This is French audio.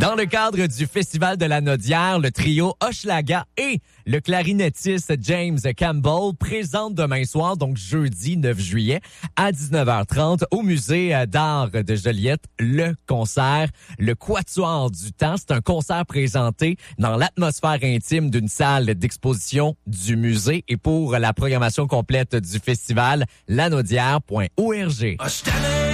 Dans le cadre du Festival de la Naudière, le trio Hochelaga et le clarinettiste James Campbell présentent demain soir, donc jeudi 9 juillet, à 19h30, au Musée d'art de Joliette, le concert Le Quatuor du Temps. C'est un concert présenté dans l'atmosphère intime d'une salle d'exposition du musée. Et pour la programmation complète du festival, lanaudière.org.